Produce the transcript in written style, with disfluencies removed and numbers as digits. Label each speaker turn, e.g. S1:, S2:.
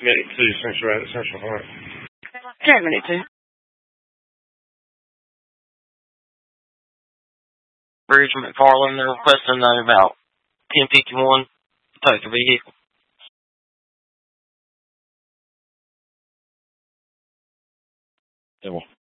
S1: Medic 2, Central Park.
S2: Okay, Medic 2. Bridge McFarland, they're requesting about 1051. Take the vehicle.
S1: Yeah, well.